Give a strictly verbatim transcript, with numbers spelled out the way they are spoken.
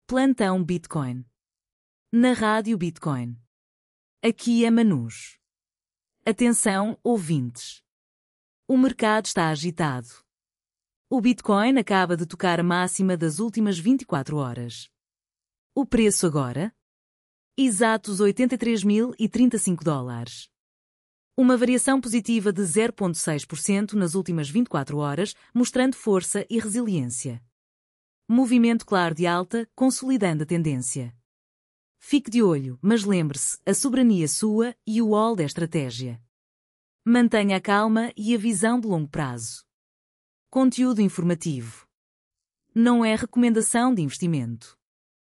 Plantão Bitcoin. Na Rádio Bitcoin. Aqui é Manus. Atenção, ouvintes. O mercado está agitado. O Bitcoin acaba de tocar a máxima das últimas vinte e quatro horas. O preço agora? Exatos oitenta e três mil e trinta e cinco dólares. Uma variação positiva de zero vírgula seis por cento nas últimas vinte e quatro horas, mostrando força e resiliência. Movimento claro de alta, consolidando a tendência. Fique de olho, mas lembre-se, a soberania sua e o hold é estratégia. Mantenha a calma e a visão de longo prazo. Conteúdo informativo. Não é recomendação de investimento.